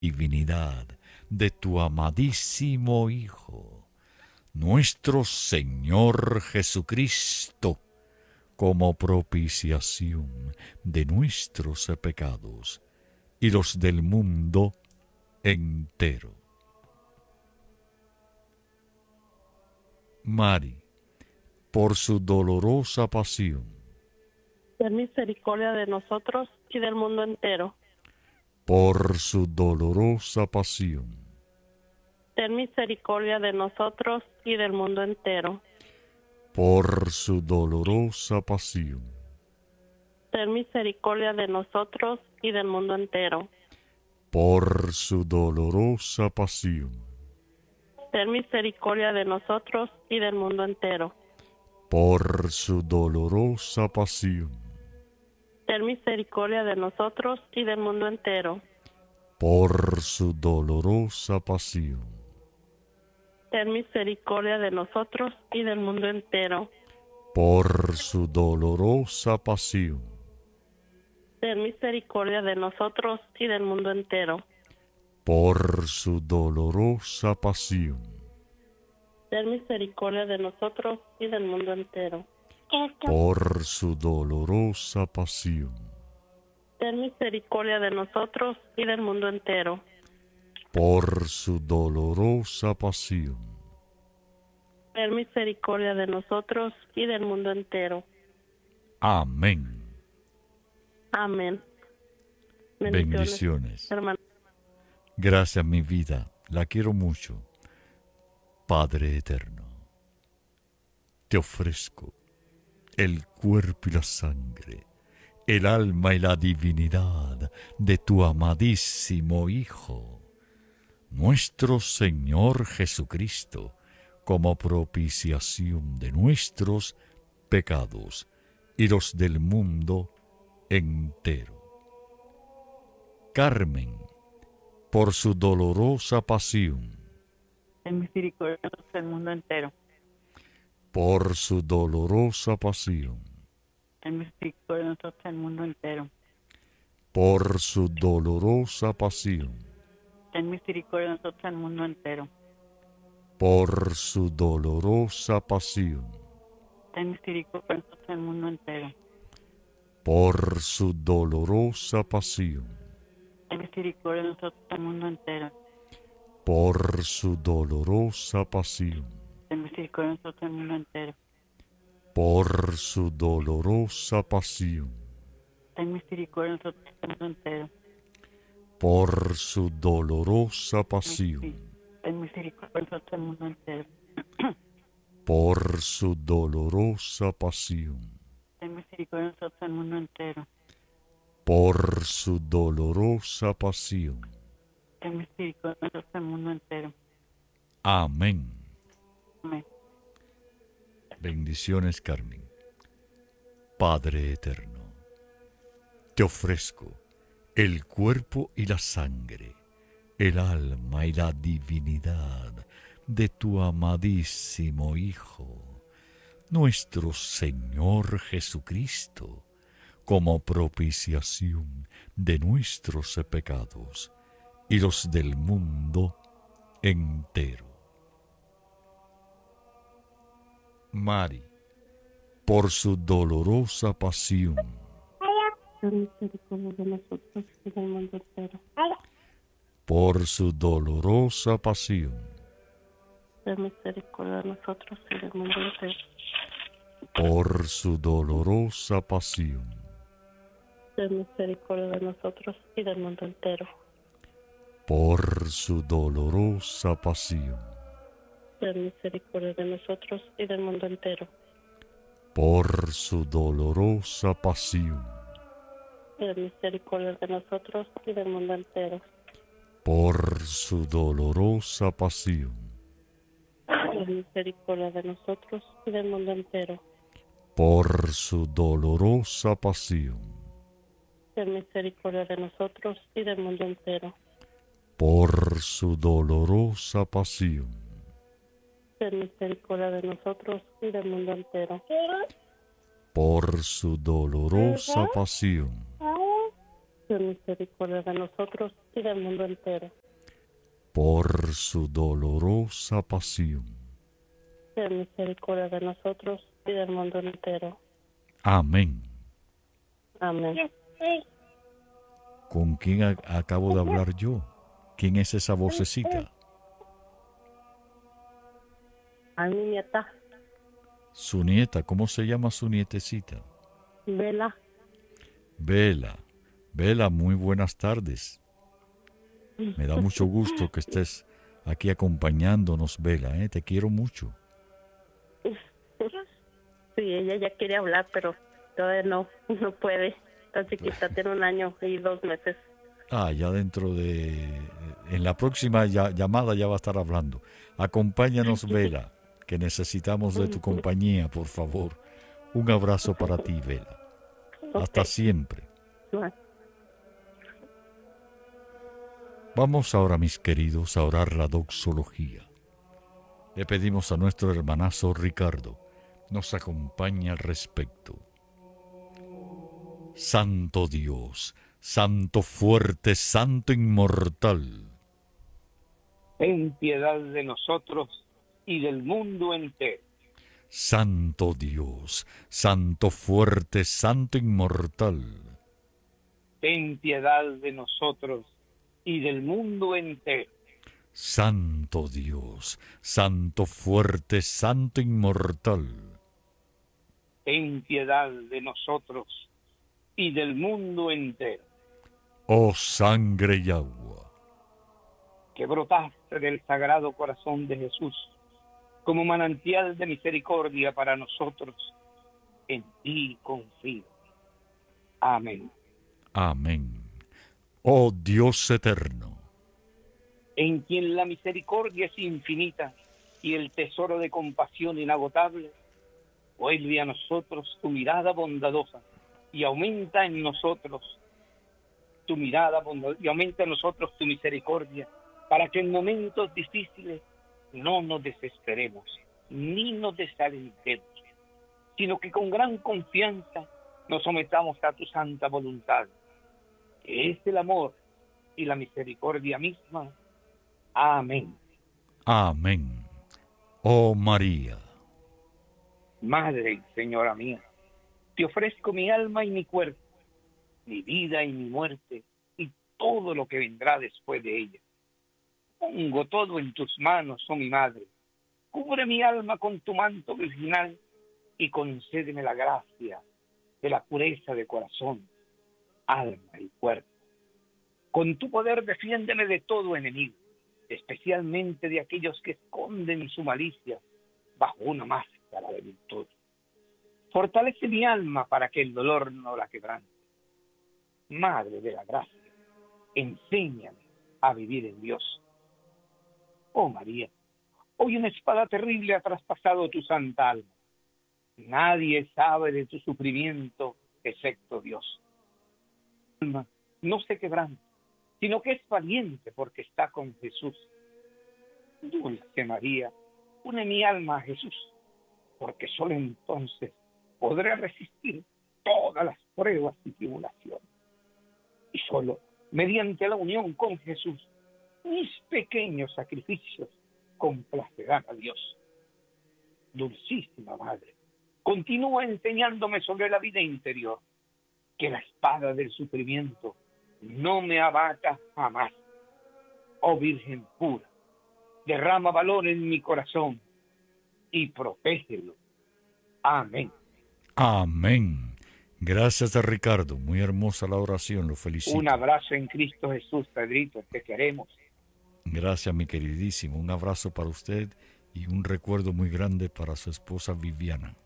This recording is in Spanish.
divinidad de tu amadísimo Hijo, nuestro Señor Jesucristo, como propiciación de nuestros pecados y los del mundo entero. Mari, por su dolorosa pasión, Ten misericordia de nosotros y del mundo entero. por su dolorosa pasión, Ten misericordia de nosotros y del mundo entero. por su dolorosa pasión, Ten misericordia de nosotros y del mundo entero. por su dolorosa pasión, Ten misericordia de nosotros y del mundo entero. por su dolorosa pasión, Ten misericordia de nosotros y del mundo entero. por su dolorosa pasión, Ten misericordia de nosotros y del mundo entero. por su dolorosa pasión, Ten misericordia de nosotros y del mundo entero. por su dolorosa pasión, Ten misericordia de nosotros y del mundo entero. por su dolorosa pasión, Ten misericordia de nosotros y del mundo entero. por su dolorosa pasión, Ten misericordia de nosotros y del mundo entero. amén. Amén. Bendiciones. Hermano. Gracias, mi vida, la quiero mucho. Padre eterno, te ofrezco el cuerpo y la sangre, el alma y la divinidad de tu amadísimo Hijo, nuestro Señor Jesucristo, como propiciación de nuestros pecados y los del mundo entero. Carmen, por su dolorosa pasión, Ten misericordia de nosotros del mundo entero. por su dolorosa pasión, Ten misericordia de nosotros del mundo entero. por su dolorosa pasión, Ten misericordia de nosotros del mundo entero. por su dolorosa pasión, Ten misericordia de nosotros del mundo entero. por su dolorosa pasión, Ten misericordia de nosotros del mundo entero. por su dolorosa pasión, Ten misericordia de nosotros del mundo entero. por su dolorosa pasión, Ten misericordia de nosotros del mundo entero. por su dolorosa pasión, Ten misericordia de nosotros del mundo entero. por su dolorosa pasión, Ten misericordia de nosotros del mundo entero. por su dolorosa pasión. Ten misericordia de nosotros del mundo entero. Amén. Amén. Bendiciones, Carmen. Padre eterno, te ofrezco el cuerpo y la sangre, el alma y la divinidad de tu amadísimo Hijo, nuestro Señor Jesucristo, como propiciación de nuestros pecados y los del mundo entero. Mari, por su dolorosa pasión, Ten misericordia de nosotros y del mundo entero. por su dolorosa pasión, Ten misericordia de nosotros y del mundo entero. por su dolorosa pasión, Ten misericordia de nosotros y del mundo entero. por su dolorosa pasión, Ten misericordia de nosotros y del mundo entero. por su dolorosa pasión, Ten misericordia de nosotros y del mundo entero. por su dolorosa pasión, Ten misericordia de nosotros y del mundo entero. por su dolorosa pasión, Ten misericordia de nosotros y del mundo entero. por su dolorosa pasión, Ten misericordia de nosotros y del mundo entero. por su dolorosa pasión, ten misericordia de nosotros y del mundo entero. por su dolorosa pasión. Ten misericordia de nosotros y del mundo entero. Amén. Amén. ¿Con quién acabo de hablar yo? ¿Quién es esa vocecita? A mi nieta, Su nieta, ¿cómo se llama su nietecita? Vela. Vela. Vela, muy buenas tardes. Me da mucho gusto que estés aquí acompañándonos, Vela, ¿eh? Te quiero mucho. Sí, ella ya quiere hablar, pero todavía no puede. Está chiquita, tiene 1 año y 2 meses. Ya dentro de... En la próxima llamada ya va a estar hablando. Acompáñanos, Vela, que necesitamos de tu compañía, por favor. Un abrazo para ti, Vela. Hasta siempre. Bueno. Vamos ahora, mis queridos, a orar la doxología. Le pedimos a nuestro hermanazo Ricardo nos acompañe al respecto. Santo Dios, Santo fuerte, Santo inmortal, ten piedad de nosotros y del mundo entero. Santo Dios, Santo fuerte, Santo inmortal, Ten piedad de nosotros y del mundo entero. Santo Dios, Santo fuerte, Santo inmortal, Ten piedad de nosotros y del mundo entero. oh sangre y agua, Que brotaste del Sagrado Corazón de Jesús como manantial de misericordia para nosotros, en ti confío. Amén. amén. Oh Dios eterno, En quien la misericordia es infinita y el tesoro de compasión inagotable, vuelve a nosotros tu mirada bondadosa y aumenta en nosotros tu mirada bondadosa y aumenta en nosotros tu misericordia, para que en momentos difíciles no nos desesperemos ni nos desalentemos, sino que con gran confianza nos sometamos a tu santa voluntad, que es el amor y la misericordia misma. Amén. amén. Oh María, Madre y Señora mía, te ofrezco mi alma y mi cuerpo, mi vida y mi muerte, y todo lo que vendrá después de ella. Pongo todo en tus manos, oh mi Madre. Cubre mi alma con tu manto virginal y concédeme la gracia de la pureza de corazón, alma y cuerpo. Con tu poder defiéndeme de todo enemigo, especialmente de aquellos que esconden su malicia bajo una máscara de virtud. Fortalece mi alma para que el dolor no la quebrante. Madre de la gracia, enséñame a vivir en Dios. Oh María, hoy una espada terrible ha traspasado tu santa alma. Nadie sabe de tu sufrimiento excepto Dios. Tu alma no se quebranta, sino que es valiente porque está con Jesús. Dulce María, une mi alma a Jesús, porque solo entonces podré resistir todas las pruebas y tribulaciones. Y solo mediante la unión con Jesús, mis pequeños sacrificios complacerán a Dios. Dulcísima Madre, continúa enseñándome sobre la vida interior, que la espada del sufrimiento no me abata jamás. Oh Virgen pura, derrama valor en mi corazón y protégelo. Amén. amén. Gracias a Ricardo, muy hermosa la oración, lo felicito. Un abrazo en Cristo Jesús, Pedrito, te queremos. Gracias, mi queridísimo. Un abrazo para usted y un recuerdo muy grande para su esposa Viviana.